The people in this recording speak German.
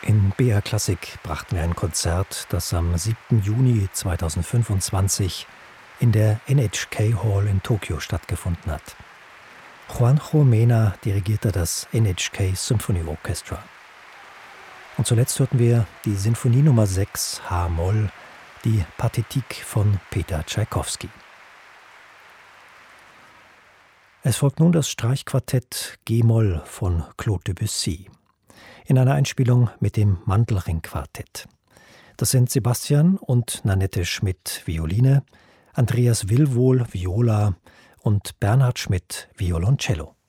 In BR Klassik brachten wir ein Konzert, das am 7. Juni 2025 in der NHK Hall in Tokio stattgefunden hat. Juanjo Mena dirigierte das NHK Symphony Orchestra. Und zuletzt hörten wir die Sinfonie Nummer 6 H-Moll, die Pathetique von Peter Tschaikowski. Es folgt nun das Streichquartett G-Moll von Claude Debussy in einer Einspielung mit dem Mandelring-Quartett. Das sind Sebastian und Nanette Schmidt Violine, Andreas Willwohl Viola und Bernhard Schmidt Violoncello.